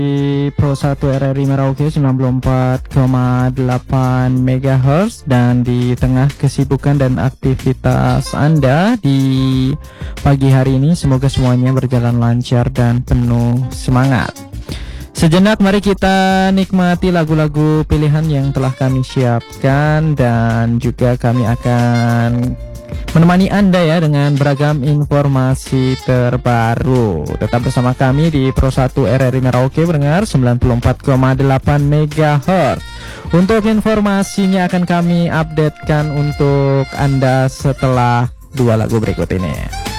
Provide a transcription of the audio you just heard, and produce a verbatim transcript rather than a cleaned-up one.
di Pro satu R R I Merauke sembilan puluh empat koma delapan megahertz, dan di tengah kesibukan dan aktivitas Anda di pagi hari ini semoga semuanya berjalan lancar dan penuh semangat. Sejenak mari kita nikmati lagu-lagu pilihan yang telah kami siapkan, dan juga kami akan menemani Anda ya dengan beragam informasi terbaru. Tetap bersama kami di Pro satu R R I Merauke mendengar sembilan puluh empat koma delapan megahertz. Untuk informasinya akan kami updatekan untuk Anda setelah dua lagu berikut ini.